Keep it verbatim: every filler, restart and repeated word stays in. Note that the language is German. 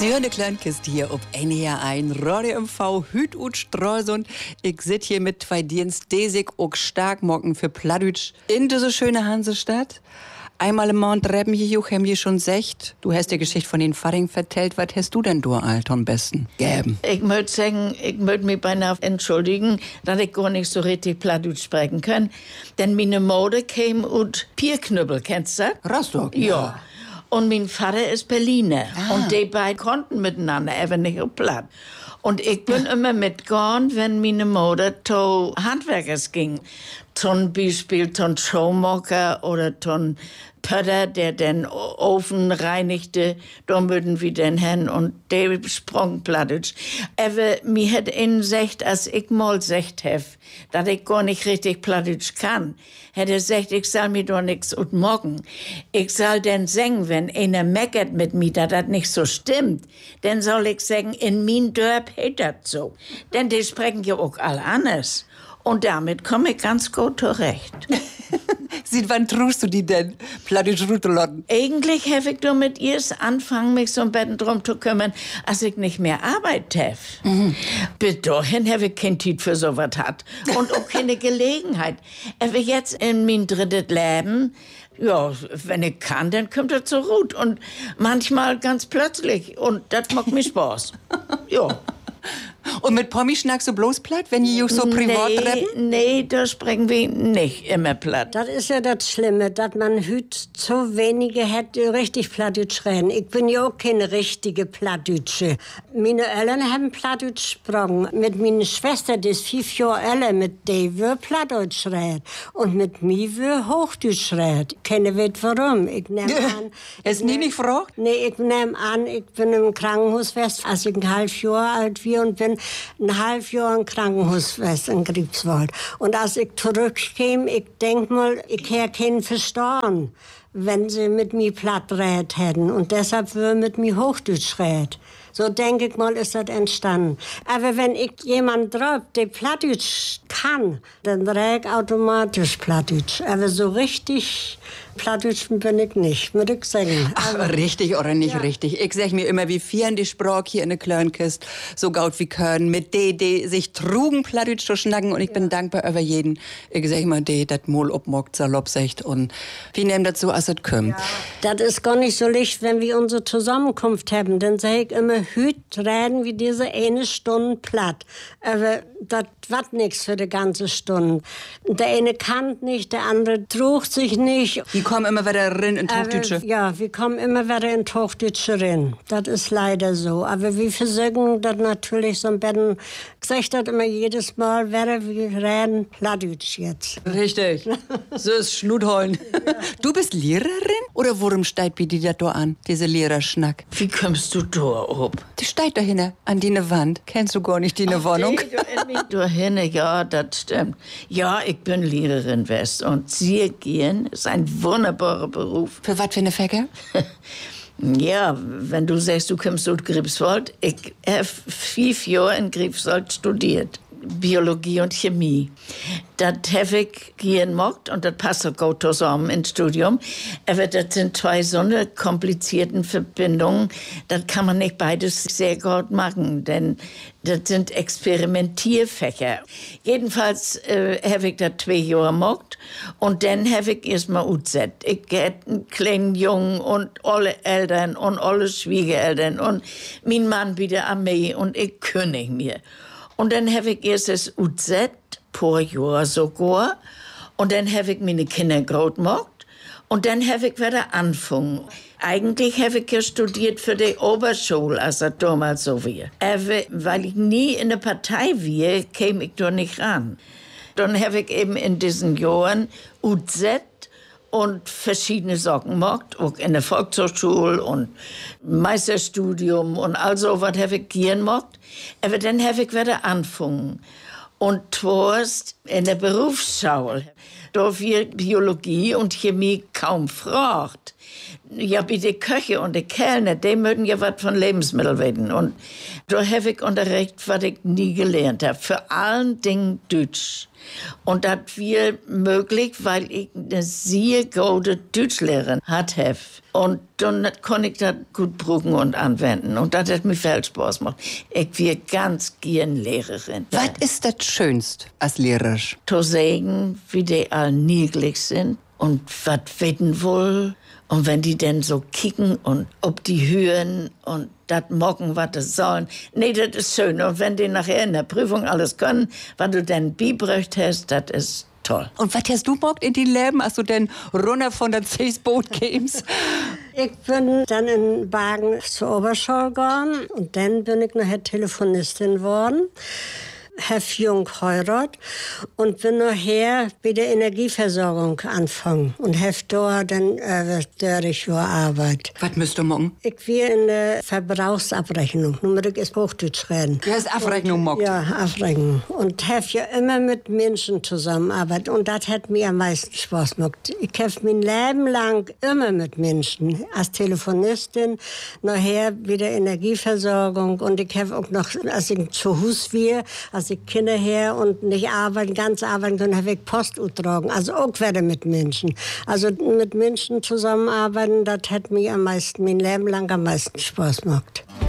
Sie hören eine kleine Kiste hier ob N H R ein, Radio M V, Hüt und Stralsund. Ich sit hier mit zwei Dienst, Desig auch stark morgen für Plattdeutsch in diese schöne Hansestadt. Einmal im Monat treffen hier auch, haben wir schon secht. Du hast die Geschichte von den Faring vertellt. Was hast du denn du, Alter, am besten gäben? Ich möchte sagen, ich möchte mich beinahe entschuldigen, dass ich gar nicht so richtig Plattdeutsch sprechen kann. Denn meine Mode kam aus Pierknüppel, kennst du das? Rostock, ja. ja. Und mein Vater ist Berliner. Ah. Und die beiden konnten miteinander, aber nicht auf Platt. Und ich bin immer mitgegangen, wenn meine Mutter zu Handwerkers ging. Zum Beispiel zum Schuhmacher oder zum Pötter, der den Ofen reinigte. Da würden wir den hin und der sprang Plattdeutsch. Aber mir hat ihnen gesagt, als ich mal gesagt habe, dass ich gar nicht richtig Plattdeutsch kann, hat er gesagt, ich soll mir doch nichts und morgen. Ich soll denn sagen, wenn einer meckert mit mir, dass das nicht so stimmt, dann soll ich sagen, in mein Dörp hält das so. Denn die sprechen ja auch alle anders. Und damit komme ich ganz gut zurecht. Seit wann trust du die denn, Plattdeutsch Rutelotten? Eigentlich habe ich damit erst angefangen, mich so ein bisschen drum zu kümmern, als ich nicht mehr Arbeit habe. Mhm. Bis dahin habe ich kein Zeit für sowas hat und auch keine Gelegenheit. Aber jetzt in mein drittes Leben, ja, wenn ich kann, dann kommt er zur Ruhe. Und manchmal ganz plötzlich. Und das macht mir Spaß. Ja. Und mit Pommi schnackst du bloß platt, wenn ihr so privat nee, treffen? Nee, da sprechen wir nicht immer platt. Das ist ja das Schlimme, dass man hüt so wenige hat, die richtig Plattdeutsch reden. Ich bin ja auch keine richtige Plattdeutsche. Meine Eltern haben Plattdeutsch gesprochen. Mit meiner Schwester, die ist fünf Jahre älter, mit der wir Plattdeutsch reden. Und mit mir wir Hochdeutsch reden. Keiner weiß warum. Ich nehme an... Ist nie nicht gefragt? Nee, ich nehme an, ich bin im Krankenhaus fest, als ich ein halbes Jahr alt war und bin ein halbes Jahr im Krankenhaus fest in Greifswald. Und als ich zurückkam, ich denk mal, ich hätte keinen verstanden, wenn sie mit mir platt redet hätten. Und deshalb würde mit mir Hochdeutsch reden. So denke ich mal, ist das entstanden. Aber wenn ich jemand drauf, der Plattdeutsch kann, dann rede ich automatisch Plattdeutsch. Aber so richtig Plattdeutsch bin ich nicht, würde ich sagen. Ach, richtig oder nicht Ja. richtig. Ich sag mir immer, wie vieren die Sprach hier in der Klörnkist so gaut wie können, mit de, die sich trugen Plattdeutsch zu schnacken. Und ich bin dankbar über jeden, ich sag mal, die dat Mol obmockt, salopp secht. Und wie nehmen das so, als es kommt. Das ist gar nicht so leicht, wenn wir unsere Zusammenkunft haben. Dann sage ich immer, hüt reden wir diese eine Stunde platt. Aber das wird nichts für die ganze Stunde. Der eine kann nicht, der andere trug sich nicht. Die kommen immer wieder rein in Hochdeutsche. Aber, ja, wir kommen immer wieder in Hochdeutsche rein. Das ist leider so. Aber wir versuchen das natürlich so ein bisschen, ich sage das immer jedes Mal, wäre wir reden Plattdeutsch jetzt. Richtig. So ist Schnutholn. Du bist Lehrerin? Oder worum steigt wie die da do an, diese Lehrerschnack? Wie kommst du da ob? Die steigt da hinne an die ne Wand. Kennst du gar nicht die ne Wohnung? Da hinne, ja, das stimmt. Ja, ich bin Lehrerin West und Sie gehen ist ein wunderbarer Beruf. Für was für eine Fächer? Ja, wenn du sagst, du kommst aus Greifswald, ich habe fünf Jahre in Greifswald studiert. Biologie und Chemie. Das habe ich hier gemacht und das passt auch gut zusammen ins Studium. Aber das sind zwei so eine komplizierten Verbindungen, das kann man nicht beides sehr gut machen, denn das sind Experimentierfächer. Jedenfalls äh, habe ich das zwei Jahre gemacht und dann habe ich erst mal ausgesetzt. Ich hatte einen kleinen Jungen und alle Eltern und alle Schwiegereltern und mein Mann bei der Armee und ich kündige mir. Und dann habe ich erst das U Z, paar Jahre sogar. Und dann habe ich meine Kinder groß gemacht. Und dann habe ich wieder angefangen. Eigentlich habe ich ja studiert für die Oberschule, als das damals so war. Aber weil ich nie in der Partei war, kam ich da nicht ran. Dann habe ich eben in diesen Jahren U Z und verschiedene Sachen gemacht, auch in der Volkshochschule und Meisterstudium und all so was habe ich hier gemacht. Aber dann habe ich wieder angefangen. Und zuerst in der Berufsschule, da wir Biologie und Chemie kaum fragt, Ja, wie die Köche und die Kellner, die möchten ja was von Lebensmitteln wissen. Und da habe ich Unterricht, was ich nie gelernt habe. Für allen Dingen Deutsch. Und das war möglich, weil ich eine sehr gute Deutschlehrerin hatte. Und dann konnte ich das gut brauchen und anwenden. Und das hat mir viel Spaß gemacht. Ich war ganz gern Lehrerin. Was ist das Schönste als Lehrer? Zu sehen, wie die all niedlich sind und was wissen wollen. Und wenn die dann so kicken und ob die hören und das mocken, was das sollen. Nee, das ist schön. Und wenn die nachher in der Prüfung alles können, was du dann beibracht hast, das ist toll. Und was hast du mockt in die Leben, als du denn runter von der Seesboot kamst? Ich bin dann in Wagen zur Oberschule gegangen und dann bin ich nachher Telefonistin geworden. Habe jung geheiratet und bin nachher bei der Energieversorgung angefangen und habe da dann äh, dreißig Jahre gearbeitet. Was müsst du machen? Ich war in der Verbrauchsabrechnung, nur muss ich es Hochdeutsch reden. Du hast Abrechnung mockt? Ja, Abrechnung. Und habe ja immer mit Menschen zusammengearbeitet und das hat mir am meisten Spaß gemacht. Ich habe mein Leben lang immer mit Menschen, als Telefonistin, nachher bei der Energieversorgung und ich habe auch noch, als ich zu Hause war, als ich Kinder her und nicht arbeiten, ganz arbeiten können, habe ich Post getragen. Also auch wieder mit Menschen. Also mit Menschen zusammenarbeiten, das hat mir am meisten, mein Leben lang am meisten Spaß gemacht.